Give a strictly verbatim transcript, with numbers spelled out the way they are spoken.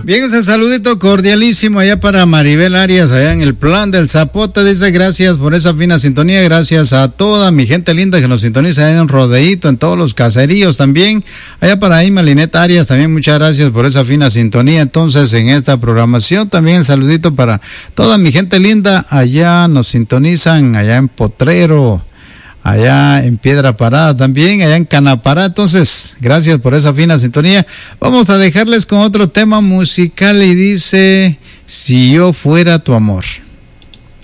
Bien, ese saludito cordialísimo allá para Maribel Arias, allá en el Plan del Zapote. Dice, gracias por esa fina sintonía, gracias a toda mi gente linda que nos sintoniza allá en Rodeíto, en todos los caseríos también. Allá para Ima Lineta Arias, también muchas gracias por esa fina sintonía. Entonces, en esta programación también saludito para toda mi gente linda. Allá nos sintonizan, allá en Potrero, allá en Piedra Parada también, allá en Canapará. Entonces, gracias por esa fina sintonía. Vamos a dejarles con otro tema musical y dice, Si yo fuera tu amor.